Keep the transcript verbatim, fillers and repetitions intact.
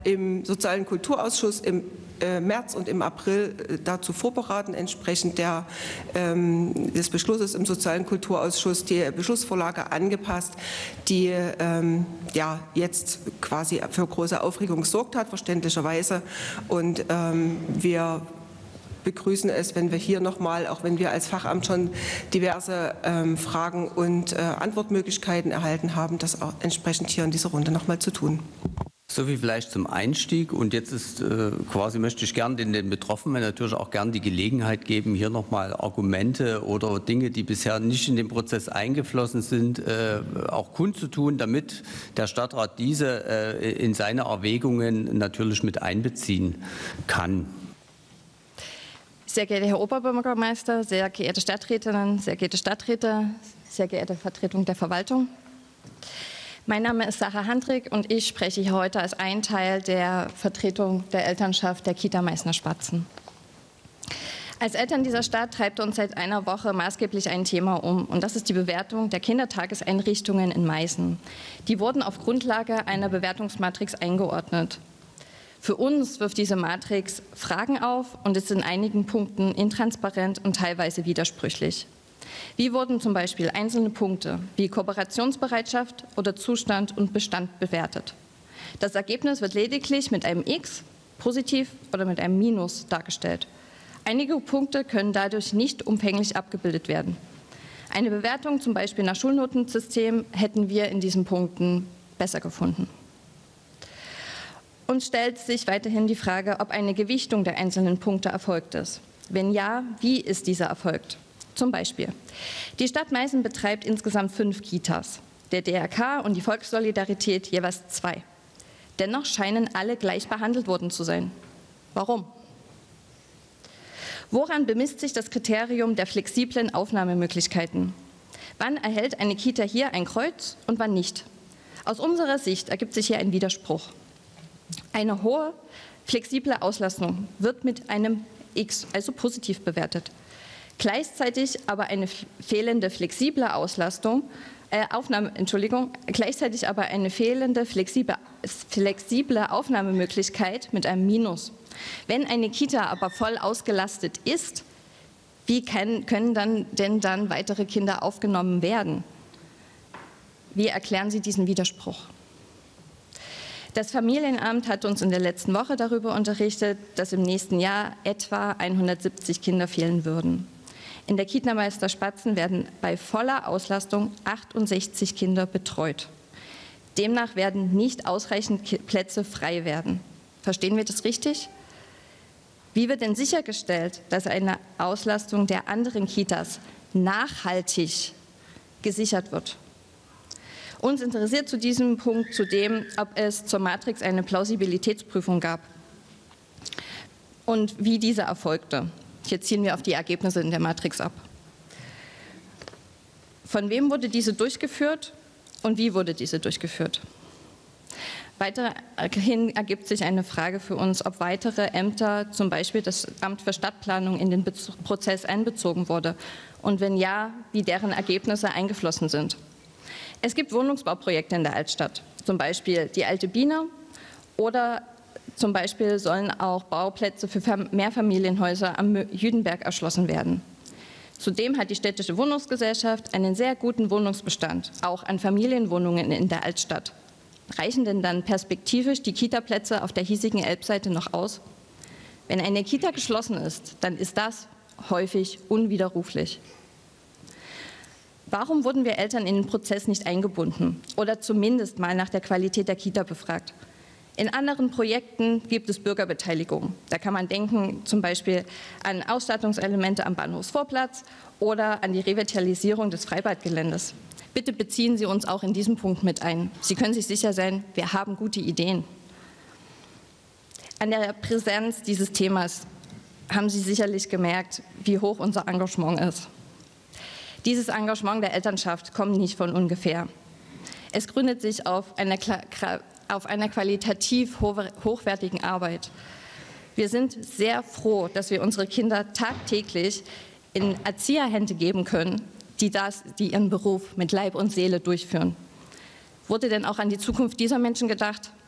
Im Sozialen Kulturausschuss im äh, März und im April äh, dazu vorberaten, entsprechend der, ähm, des Beschlusses im Sozialen Kulturausschuss die Beschlussvorlage angepasst, die ähm, ja, jetzt quasi für große Aufregung gesorgt hat, verständlicherweise. Und ähm, wir begrüßen es, wenn wir hier nochmal, auch wenn wir als Fachamt schon diverse ähm, Fragen und äh, Antwortmöglichkeiten erhalten haben, das auch entsprechend hier in dieser Runde nochmal zu tun. So wie vielleicht zum Einstieg, und jetzt ist äh, quasi möchte ich gern den, den Betroffenen natürlich auch gern die Gelegenheit geben, hier nochmal Argumente oder Dinge, die bisher nicht in den Prozess eingeflossen sind, äh, auch kundzutun, damit der Stadtrat diese äh, in seine Erwägungen natürlich mit einbeziehen kann. Sehr geehrter Herr Oberbürgermeister, sehr geehrte Stadträtinnen, sehr geehrte Stadträte, sehr geehrte Vertretung der Verwaltung. Mein Name ist Sarah Handrick und ich spreche hier heute als ein Teil der Vertretung der Elternschaft der Kita Meißner Spatzen. Als Eltern dieser Stadt treibt uns seit einer Woche maßgeblich ein Thema um, und das ist die Bewertung der Kindertageseinrichtungen in Meißen. Die wurden auf Grundlage einer Bewertungsmatrix eingeordnet. Für uns wirft diese Matrix Fragen auf und ist in einigen Punkten intransparent und teilweise widersprüchlich. Wie wurden zum Beispiel einzelne Punkte wie Kooperationsbereitschaft oder Zustand und Bestand bewertet? Das Ergebnis wird lediglich mit einem X, positiv oder mit einem Minus dargestellt. Einige Punkte können dadurch nicht umfänglich abgebildet werden. Eine Bewertung zum Beispiel nach Schulnotensystem hätten wir in diesen Punkten besser gefunden. Uns stellt sich weiterhin die Frage, ob eine Gewichtung der einzelnen Punkte erfolgt ist. Wenn ja, wie ist diese erfolgt? Zum Beispiel, die Stadt Meißen betreibt insgesamt fünf Kitas, der D R K und die Volkssolidarität jeweils zwei. Dennoch scheinen alle gleich behandelt worden zu sein. Warum? Woran bemisst sich das Kriterium der flexiblen Aufnahmemöglichkeiten? Wann erhält eine Kita hier ein Kreuz und wann nicht? Aus unserer Sicht ergibt sich hier ein Widerspruch. Eine hohe flexible Auslastung wird mit einem X, also positiv bewertet. Gleichzeitig aber eine fehlende flexible Auslastung, äh, Aufnahme, Entschuldigung, gleichzeitig aber eine fehlende flexible, flexible Aufnahmemöglichkeit mit einem Minus. Wenn eine Kita aber voll ausgelastet ist, wie kann, können dann denn dann weitere Kinder aufgenommen werden? Wie erklären Sie diesen Widerspruch? Das Familienamt hat uns in der letzten Woche darüber unterrichtet, dass im nächsten Jahr etwa hundertsiebzig Kinder fehlen würden. In der Kita Meißner Spatzen werden bei voller Auslastung achtundsechzig Kinder betreut. Demnach werden nicht ausreichend Plätze frei werden. Verstehen wir das richtig? Wie wird denn sichergestellt, dass eine Auslastung der anderen Kitas nachhaltig gesichert wird? Uns interessiert zu diesem Punkt zudem, ob es zur Matrix eine Plausibilitätsprüfung gab und wie diese erfolgte. Hier ziehen wir auf die Ergebnisse in der Matrix ab. Von wem wurde diese durchgeführt und wie wurde diese durchgeführt? Weiterhin ergibt sich eine Frage für uns, ob weitere Ämter, zum Beispiel das Amt für Stadtplanung, in den Prozess einbezogen wurde und wenn ja, wie deren Ergebnisse eingeflossen sind. Es gibt Wohnungsbauprojekte in der Altstadt, zum Beispiel die Alte Biene oder zum Beispiel sollen auch Bauplätze für Mehrfamilienhäuser am Jüdenberg erschlossen werden. Zudem hat die städtische Wohnungsgesellschaft einen sehr guten Wohnungsbestand, auch an Familienwohnungen in der Altstadt. Reichen denn dann perspektivisch die Kitaplätze auf der hiesigen Elbseite noch aus? Wenn eine Kita geschlossen ist, dann ist das häufig unwiderruflich. Warum wurden wir Eltern in den Prozess nicht eingebunden oder zumindest mal nach der Qualität der Kita befragt? In anderen Projekten gibt es Bürgerbeteiligung. Da kann man denken zum Beispiel an Ausstattungselemente am Bahnhofsvorplatz oder an die Revitalisierung des Freibadgeländes. Bitte beziehen Sie uns auch in diesem Punkt mit ein. Sie können sich sicher sein, wir haben gute Ideen. An der Präsenz dieses Themas haben Sie sicherlich gemerkt, wie hoch unser Engagement ist. Dieses Engagement der Elternschaft kommt nicht von ungefähr. Es gründet sich auf einer, auf einer qualitativ hochwertigen Arbeit. Wir sind sehr froh, dass wir unsere Kinder tagtäglich in Erzieherhände geben können, die, das, die ihren Beruf mit Leib und Seele durchführen. Wurde denn auch an die Zukunft dieser Menschen gedacht?